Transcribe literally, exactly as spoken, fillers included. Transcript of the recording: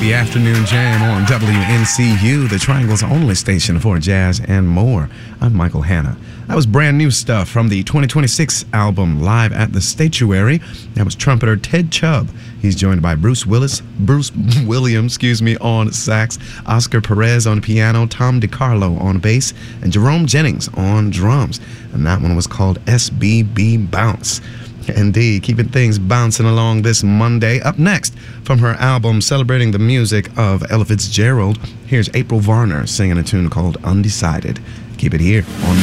the Afternoon Jam on W N C U, the Triangle's only station for jazz and more. I'm Michael Hanna. That was brand new stuff from the twenty twenty-six album Live at the Statuary. That was trumpeter Ted Chubb. He's joined by Bruce Willis, Bruce Williams, excuse me, on sax, Oscar Perez on piano, Tom DiCarlo on bass, and Jerome Jennings on drums. And that one was called S B B Bounce. Indeed, keeping things bouncing along this Monday. Up next, from her album celebrating the music of Ella Fitzgerald, here's April Varner singing a tune called Undecided. Keep it here on